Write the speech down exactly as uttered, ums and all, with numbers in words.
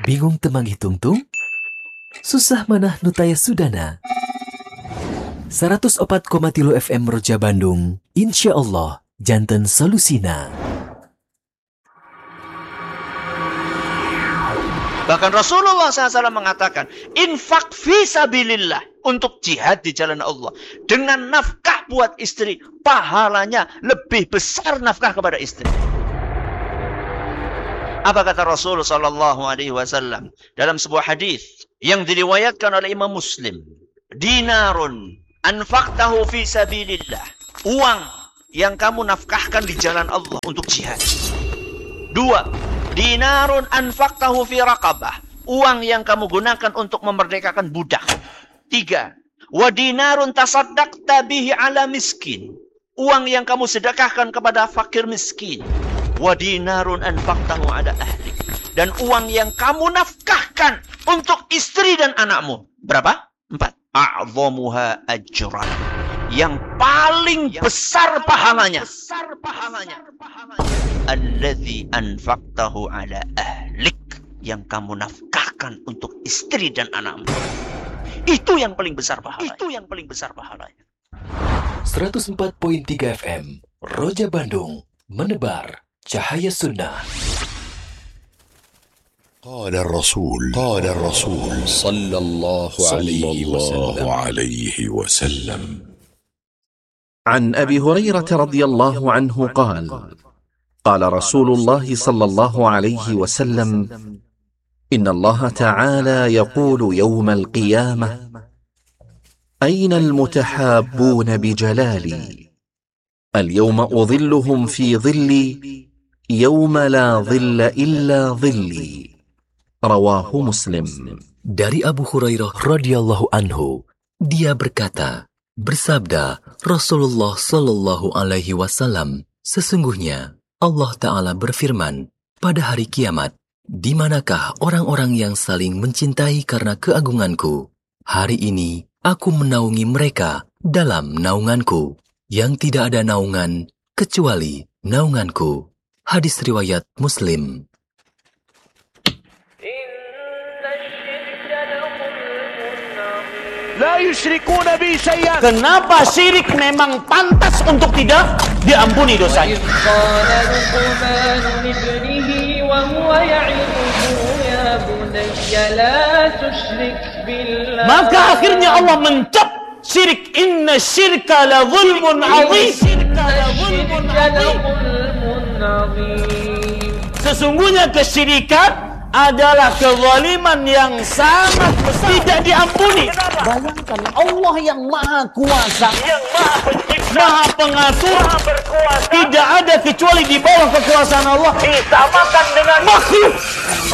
Bingung temang hitung-tung? Susah manah nutaya sudana. seratus opat koma tilu F M Roja Bandung, insya Allah, janten solusina. Bahkan Rasulullah shallallahu alaihi wasallam mengatakan, infak fi sabilillah, untuk jihad di jalan Allah. Dengan nafkah buat istri, pahalanya lebih besar nafkah kepada istri. Apa kata Rasul sallallahu alaihi wasallam dalam sebuah hadis yang diriwayatkan oleh Imam Muslim? Dinarun anfaqtahu fi sabilillah. Uang yang kamu nafkahkan di jalan Allah untuk jihad. Dua, dinarun anfaqtahu fi raqabah. Uang yang kamu gunakan untuk memerdekakan budak. Tiga, wa dinarun tasaddaqta bihi ala miskin. Uang yang kamu sedekahkan kepada fakir miskin. Wa dinarun anfaqtahu ala ahli. Dan uang yang kamu nafkahkan untuk istri dan anakmu. Berapa? Empat. A'zamuha ajran. Yang paling besar pahalanya. Besar pahalanya. Alladzi anfaqtahu ala ahlik. Yang kamu nafkahkan untuk istri dan anakmu. Itu yang paling besar pahalanya. Itu yang paling besar pahalanya. seratus empat koma tiga F M Roja Bandung, menebar cahaya sunnah. قال الرسول قال الرسول صلى الله عليه وسلم عن أبي هريرة رضي الله عنه قال قال رسول الله صلى الله عليه وسلم إن الله تعالى يقول يوم القيامة أين المتحابون بجلالي اليوم أظلهم في ظلي يوم لا ظل إلا ظلي رواه مسلم. Dari Abu Hurairah radhiyallahu anhu, dia berkata, bersabda Rasulullah sallallahu alaihi wasallam, sesungguhnya Allah Ta'ala berfirman, pada hari kiamat, di manakah orang-orang yang saling mencintai karena keagunganku? Hari ini aku menaungi mereka dalam naunganku, yang tidak ada naungan kecuali naunganku. Hadis riwayat Muslim. La yusyrikuna bi syai'an. Kenapa syirik memang pantas untuk tidak diampuni dosanya? Maka akhirnya Allah mencap syirik. Inna syirka la zulmun azim. Sesungguhnya kesyirikan adalah kezaliman yang sangat besar, tidak diampuni. Bayangkan, Allah yang maha kuasa, yang maha pencipta, maha pengatur, maha berkuasa, tidak ada kecuali di bawah kekuasaan Allah, disamakan dengan makhluk.